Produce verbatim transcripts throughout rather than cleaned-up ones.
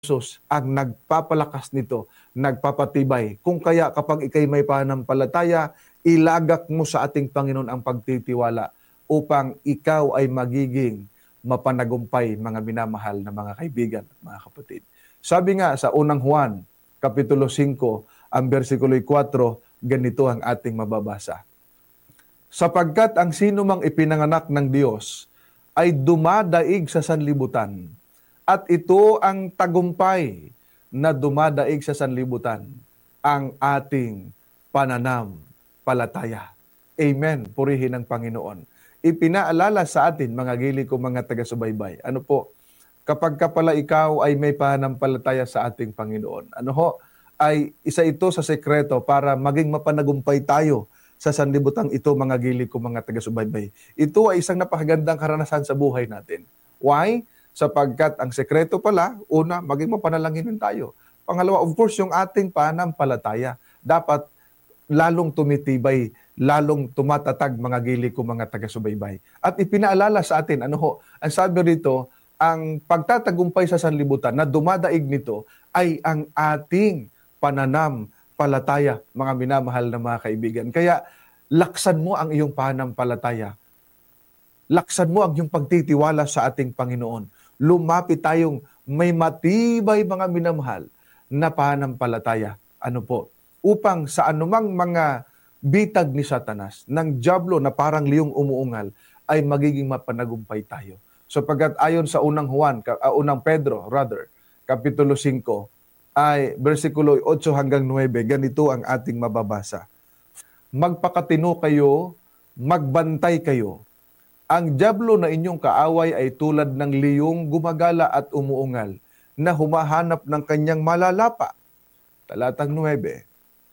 Jesus ang nagpapalakas nito, nagpapatibay. Kung kaya kapag ikay may pananampalataya, ilagak mo sa ating Panginoon ang pagtitiwala upang ikaw ay magiging mapanagumpay, mga minamahal na mga kaibigan at mga kapatid. Sabi nga sa unang Juan, Kapitulo five, ang versikulo four, ganito ang ating mababasa. Sapagkat ang sino mang ipinanganak ng Diyos ay dumadaig sa sanlibutan, at ito ang tagumpay na dumadaig sa sanlibutan, ang ating pananampalataya. Amen. Purihin ang Panginoon. Ipinaalala sa atin, mga gili ko mga taga-subaybay. Ano po? Kapag ka pala ikaw ay may pananampalataya sa ating Panginoon, ano ho? Ay isa ito sa sekreto para maging mapanagumpay tayo sa sanlibutang ito, mga gili ko mga taga-subaybay. Ito ay isang napakagandang karanasan sa buhay natin. Why? Sapagkat ang sekreto pala, una, maging mapanalanginin tayo. Pangalawa, of course, yung ating pananampalataya. Dapat lalong tumitibay, lalong tumatatag, mga gili ko mga taga-subaybay. At ipinaalala sa atin, ano ho, ang sabi rito, ang pagtatagumpay sa sanlibutan na dumadaig nito ay ang ating pananampalataya, mga minamahal na mga kaibigan. Kaya laksan mo ang iyong pananampalataya. Laksan mo ang iyong pagtitiwala sa ating Panginoon. Lumapit tayong may matibay, mga minamahal na pananampalataya. Ano po? Upang sa anumang mga bitag ni Satanas, ng dyablo na parang liyong umuungal, ay magiging mapanagumpay tayo. Sapagkat ayon sa unang Juan, uh, unang Pedro, rather, Kapitulo five, ay versikulo eight hanggang nine, ganito ang ating mababasa. Magpakatino kayo, magbantay kayo. Ang dyablo na inyong kaaway ay tulad ng liyong gumagala at umuungal na humahanap ng kanyang malalapa. Talatang nine.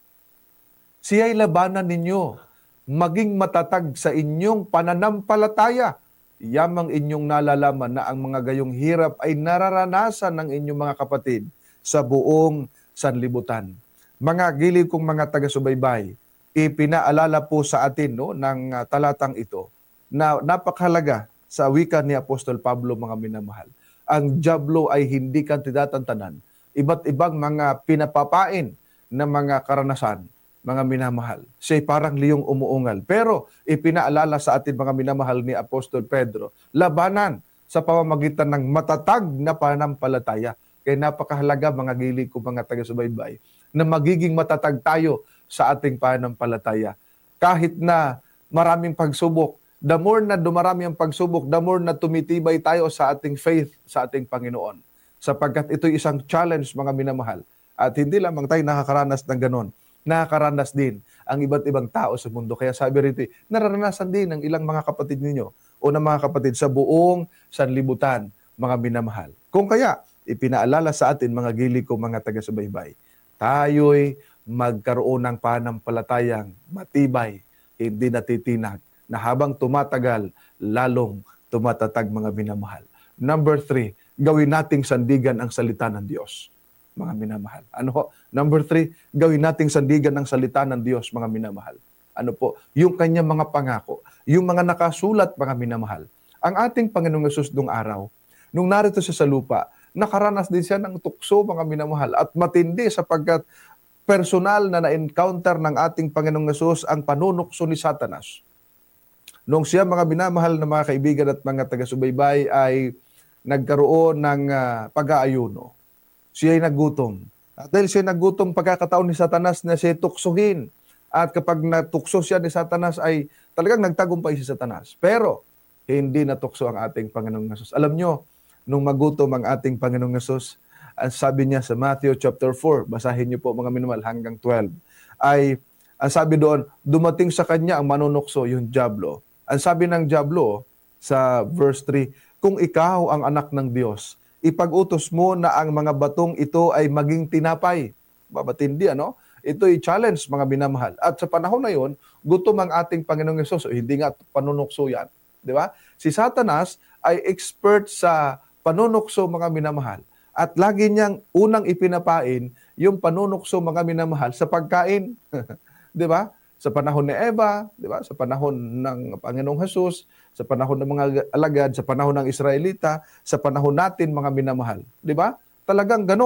Siya'y labanan ninyo, maging matatag sa inyong pananampalataya. Yamang inyong nalalaman na ang mga gayong hirap ay nararanasan ng inyong mga kapatid sa buong sanlibutan. Mga gilid kong mga taga-subaybay, ipinaalala po sa atin no, ng uh, talatang ito, na napakahalaga sa wika ni Apostol Pablo, mga minamahal. Ang dyablo ay hindi kandidatantanan. Iba't ibang mga pinapapain na mga karanasan, mga minamahal. Siya'y parang liyong umuungal. Pero ipinaalala sa atin, mga minamahal ni Apostol Pedro, labanan sa pamamagitan ng matatag na pananampalataya. Kaya napakahalaga, mga gili ko mga taga-subaybay, na magiging matatag tayo sa ating pananampalataya. Kahit na maraming pagsubok, the more na dumarami ang pagsubok, the more na tumitibay tayo sa ating faith sa ating Panginoon. Sapagkat ito'y isang challenge, mga minamahal. At hindi lamang tayo nakakaranas ng ganon. Nakakaranas din ang iba't ibang tao sa mundo. Kaya sabi rito, nararanasan din ng ilang mga kapatid ninyo o ng mga kapatid sa buong sanlibutan, mga minamahal. Kung kaya, ipinaalala sa atin, mga gili ko, mga taga-subaybay, tayo'y magkaroon ng pananampalatayang matibay, hindi natitinag, na habang tumatagal, lalong tumatatag, mga minamahal. Number three, gawin nating sandigan ang salita ng Diyos, mga minamahal. Ano ho? Number three, gawin nating sandigan ang salita ng Diyos, mga minamahal. Ano po? Yung kanyang mga pangako, yung mga nakasulat, mga minamahal. Ang ating Panginoong Hesus nung araw, nung narito siya sa lupa, nakaranas din siya ng tukso, mga minamahal, at matindi sapagkat personal na na-encounter ng ating Panginoong Hesus ang panunukso ni Satanas. Nung siya, mga minamahal na mga kaibigan at mga taga-subaybay, ay nagkaroon ng uh, pag-aayuno. Siya ay nagutom. At dahil siya nagutom, pagkakataon ni Satanas na siya tuksuhin. At kapag natukso siya ni Satanas, ay talagang nagtagumpay si Satanas. Pero hindi natukso ang ating Panginoong Hesus. Alam nyo, nung magutom ang ating Panginoong Hesus, ang sabi niya sa Matthew chapter four, basahin niyo po, mga minamahal, hanggang twelve, ay ang sabi doon, dumating sa kanya ang manunukso, yung dyablo. Ang sabi ng dyablo sa verse three, kung ikaw ang anak ng Diyos, ipag-utos mo na ang mga batong ito ay maging tinapay. Babatindi, ano? Ito'y challenge, mga minamahal. At sa panahon na yon, gutom ang ating Panginoong Hesus. O, hindi nga panunukso yan. Di ba? Si Satanas ay expert sa panunukso, mga minamahal. At lagi niyang unang ipinapain yung panunukso, mga minamahal, sa pagkain. Di ba? Sa panahon ni Eva, di ba? Sa panahon ng Panginoong Hesus, sa panahon ng mga alagad, sa panahon ng Israelita, sa panahon natin, mga minamahal, di ba? talagang ganon.